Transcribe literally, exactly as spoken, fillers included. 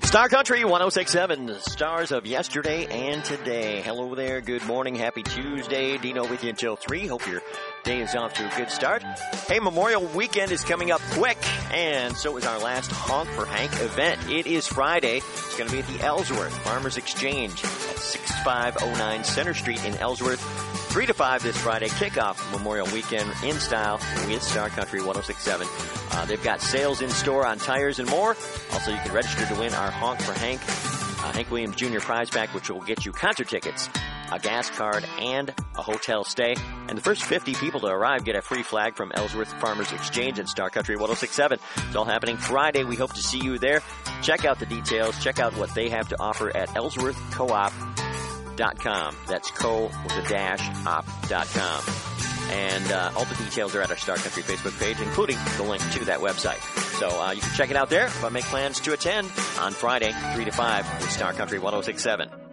Star Country one oh six point seven, the stars of yesterday and today. Hello there, good morning, happy Tuesday. Dino with you until three. Hope your day is off to a good start. Hey, Memorial Weekend is coming up quick, and so is our last Honk for Hank event. It is Friday. It's going to be at the Ellsworth Farmers Exchange at sixty-five oh nine Center Street in Ellsworth. three to five this Friday, kickoff Memorial Weekend in style with Star Country one oh six point seven. Uh, they've got sales in store on tires and more. Also, you can register to win our Honk for Hank, uh, Hank Williams Junior prize pack, which will get you concert tickets, a gas card, and a hotel stay. And the first fifty people to arrive get a free flag from Ellsworth Farmers Exchange and Star Country one oh six point seven. It's all happening Friday. We hope to see you there. Check out the details. Check out what they have to offer at ellsworth co op dot com. That's co with a dash op dot com. And uh, all the details are at our Star Country Facebook page, including the link to that website. So uh, you can check it out there, but make plans to attend on Friday, three to five with Star Country one oh six point seven.